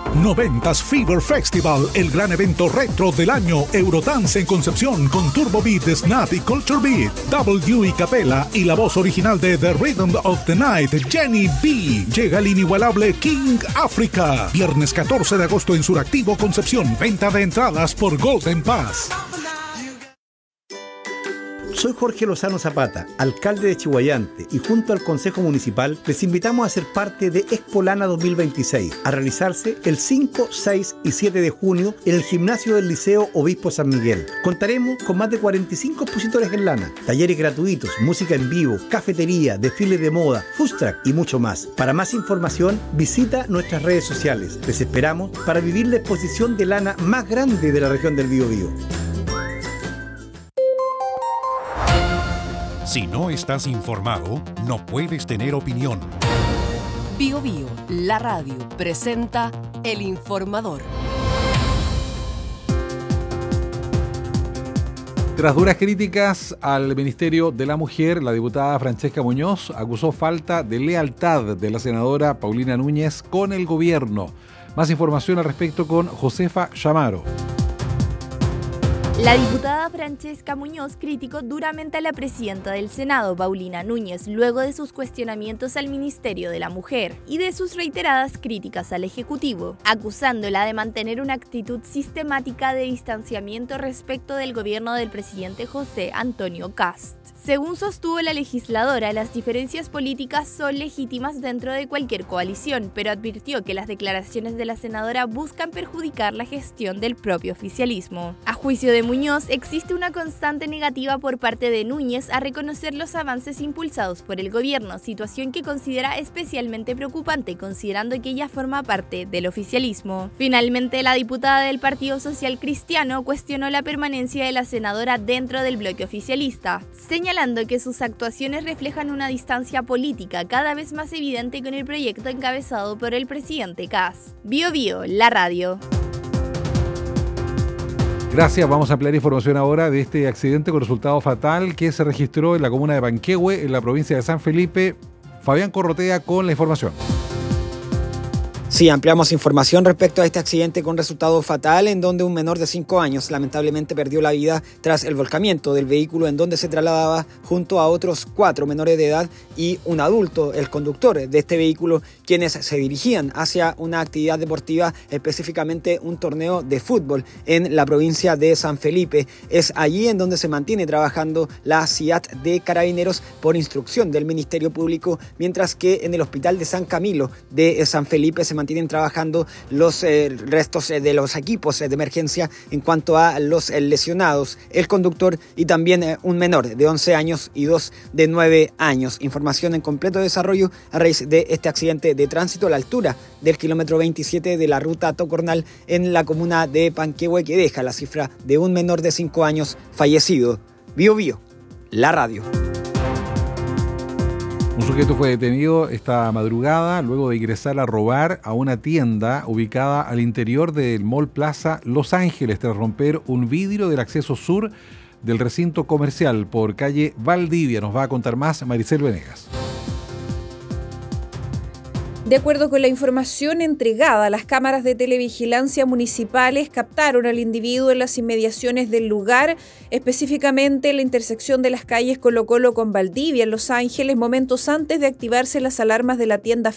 90s Fever Festival, el gran evento retro del año. Eurodance en Concepción con Turbo Beat, Snap y Culture Beat. W y Capela y la voz original de The Rhythm of the Night, Jenny B. Llega el inigualable King Africa. Viernes 14 de agosto en Suractivo, Concepción. Venta de entradas por Golden Pass. Soy Jorge Lozano Zapata, alcalde de Chihuayante, y junto al Consejo Municipal les invitamos a ser parte de Expo Lana 2026, a realizarse el 5, 6 y 7 de junio en el gimnasio del Liceo Obispo San Miguel. Contaremos con más de 45 expositores en lana, talleres gratuitos, música en vivo, cafetería, desfiles de moda, food truck y mucho más. Para más información, visita nuestras redes sociales. Les esperamos para vivir la exposición de lana más grande de la región del Biobío. Si no estás informado, no puedes tener opinión. Biobío, la radio, presenta El Informador. Tras duras críticas al Ministerio de la Mujer, la diputada Francesca Muñoz acusó falta de lealtad de la senadora Paulina Núñez con el gobierno. Más información al respecto con Josefa Chamaro. La diputada Francesca Muñoz criticó duramente a la presidenta del Senado, Paulina Núñez, luego de sus cuestionamientos al Ministerio de la Mujer y de sus reiteradas críticas al Ejecutivo, acusándola de mantener una actitud sistemática de distanciamiento respecto del gobierno del presidente José Antonio Kast. Según sostuvo la legisladora, las diferencias políticas son legítimas dentro de cualquier coalición, pero advirtió que las declaraciones de la senadora buscan perjudicar la gestión del propio oficialismo. A juicio de Muñoz, existe una constante negativa por parte de Núñez a reconocer los avances impulsados por el gobierno, situación que considera especialmente preocupante considerando que ella forma parte del oficialismo. Finalmente, la diputada del Partido Social Cristiano cuestionó la permanencia de la senadora dentro del bloque oficialista, señalando que sus actuaciones reflejan una distancia política cada vez más evidente con el proyecto encabezado por el presidente Kast. Biobío, la radio. Gracias, vamos a ampliar información ahora de este accidente con resultado fatal que se registró en la comuna de Panquehue, en la provincia de San Felipe. Fabián Corrotea con la información. Sí, ampliamos información respecto a este accidente con resultado fatal en donde un menor de 5 años lamentablemente perdió la vida tras el volcamiento del vehículo en donde se trasladaba junto a otros 4 menores de edad y un adulto, el conductor de este vehículo, quienes se dirigían hacia una actividad deportiva, específicamente un torneo de fútbol en la provincia de San Felipe. Es allí en donde se mantiene trabajando la CIAT de Carabineros por instrucción del Ministerio Público, mientras que en el Hospital de San Camilo de San Felipe se mantienen trabajando los restos de los equipos de emergencia en cuanto a los lesionados, el conductor y también un menor de 11 años y 2 de 9 años. Información en completo desarrollo a raíz de este accidente de tránsito a la altura del kilómetro 27 de la ruta Tocornal en la comuna de Panquehue, que deja la cifra de un menor de 5 años fallecido. Biobío, la radio. Un sujeto fue detenido esta madrugada luego de ingresar a robar a una tienda ubicada al interior del Mall Plaza Los Ángeles tras romper un vidrio del acceso sur del recinto comercial por calle Valdivia. Nos va a contar más Maricel Venegas. De acuerdo con la información entregada, las cámaras de televigilancia municipales captaron al individuo en las inmediaciones del lugar, específicamente en la intersección de las calles Colo Colo con Valdivia en Los Ángeles, momentos antes de activarse las alarmas de la tienda